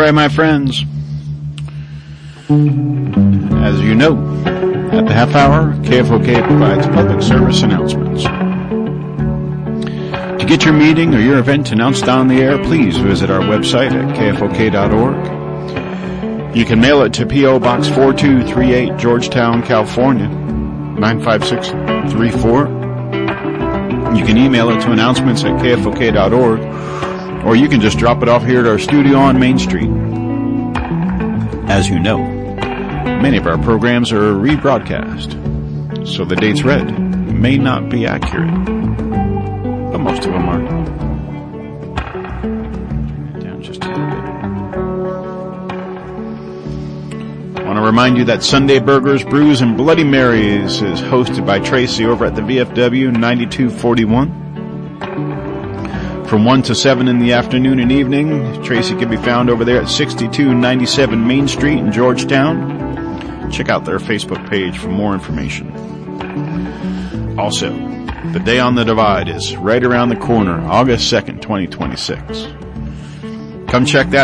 right, my friends. As you know, at the half hour, KFOK provides public service announcements. To get your meeting or your event announced on the air, please visit our website at kfok.org. You can mail it to P.O. Box 4238, Georgetown, California, 95634. You can email it to announcements at kfok.org, or you can just drop it off here at our studio on Main Street. As you know, many of our programs are rebroadcast, so the dates read may not be accurate, but most of them are. Down just a little bit. I want to remind you that Sunday Burgers, Brews, and Bloody Marys is hosted by Tracy over at the VFW 9241. From 1 to 7 in the afternoon and evening, Tracy can be found over there at 6297 Main Street in Georgetown. Check out their Facebook page for more information. Also, the Day on the Divide is right around the corner, August 2nd, 2026. Come check that